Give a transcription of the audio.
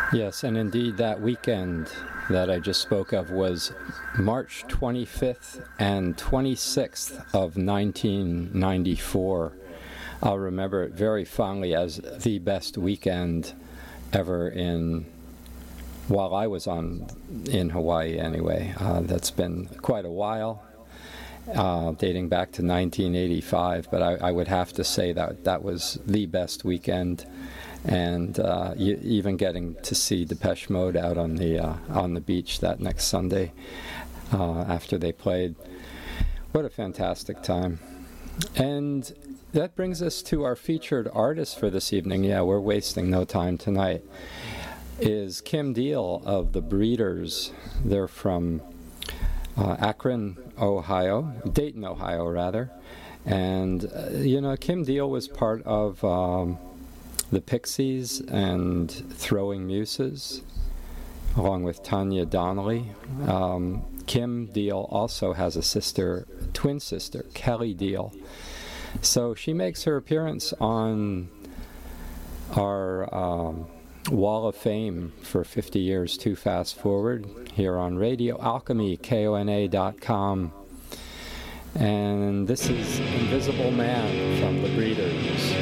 Yes, and indeed that weekend that I just spoke of was March 25th and 26th of 1994. I'll remember it very fondly as the best weekend ever while I was in Hawaii anyway. That's been quite a while, dating back to 1985, but I would have to say that was the best weekend. And even getting to see Depeche Mode out on the beach that next Sunday after they played. What a fantastic time. And that brings us to our featured artist for this evening. Yeah, we're wasting no time tonight. Is Kim Deal of the Breeders. They're from Akron, Ohio, Dayton, Ohio, rather. And, Kim Deal was part of the Pixies and Throwing Muses, along with Tanya Donnelly. Kim Deal also has a twin sister, Kelly Deal. So she makes her appearance on our Wall of Fame for 50 years Too Fast Forward here on Radio Alchemy, KONA.com. And this is Invisible Man from the Breeders.